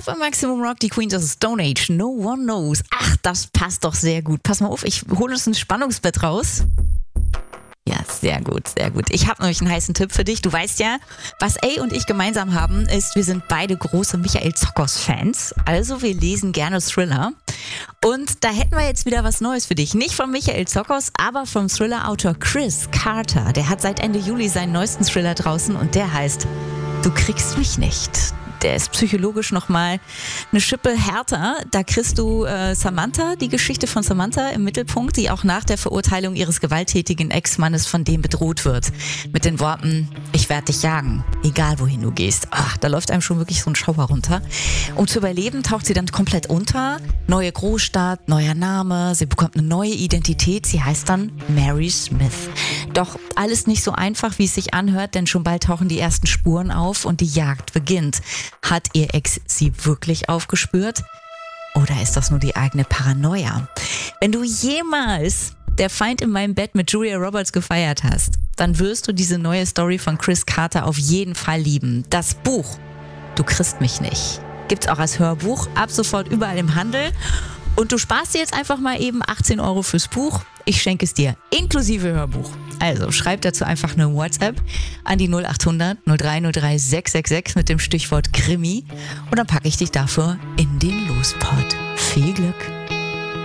bei Maximum Rock, die Queens of the Stone Age, No One Knows. Ach, das passt doch sehr gut. Pass mal auf, ich hole uns ein Spannungsbett raus. Ja, sehr gut, sehr gut. Ich habe nämlich einen heißen Tipp für dich. Du weißt ja, was A und ich gemeinsam haben, ist, wir sind beide große Michael Zokos-Fans. Also wir lesen gerne Thriller. Und da hätten wir jetzt wieder was Neues für dich. Nicht von Michael Zokos, aber vom Thriller-Autor Chris Carter. Der hat seit Ende Juli seinen neuesten Thriller draußen und der heißt Du kriegst mich nicht. Der ist psychologisch nochmal eine Schippe härter. Da kriegst du Samantha, die Geschichte von Samantha im Mittelpunkt, die auch nach der Verurteilung ihres gewalttätigen Ex-Mannes von dem bedroht wird. Mit den Worten, ich werde dich jagen, egal wohin du gehst. Ach, da läuft einem schon wirklich so ein Schauer runter. Um zu überleben, taucht sie dann komplett unter. Neue Großstadt, neuer Name, sie bekommt eine neue Identität. Sie heißt dann Mary Smith. Doch alles nicht so einfach, wie es sich anhört, denn schon bald tauchen die ersten Spuren auf und die Jagd beginnt. Hat ihr Ex sie wirklich aufgespürt? Oder ist das nur die eigene Paranoia? Wenn du jemals Der Feind in meinem Bett mit Julia Roberts gefeiert hast, dann wirst du diese neue Story von Chris Carter auf jeden Fall lieben. Das Buch Du kriegst mich nicht gibt's auch als Hörbuch, ab sofort überall im Handel. Und du sparst dir jetzt einfach mal eben 18 € fürs Buch. Ich schenke es dir, inklusive Hörbuch. Also schreib dazu einfach eine WhatsApp an die 0800 0303 666 mit dem Stichwort Krimi und dann packe ich dich dafür in den Lospot. Viel Glück!